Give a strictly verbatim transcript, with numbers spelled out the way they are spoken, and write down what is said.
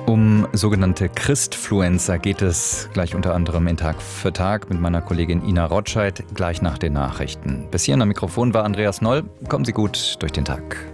Um sogenannte Christfluencer geht es gleich unter anderem in Tag für Tag mit meiner Kollegin Ina Rotscheid gleich nach den Nachrichten. Bis hierhin am Mikrofon war Andreas Noll. Kommen Sie gut durch den Tag.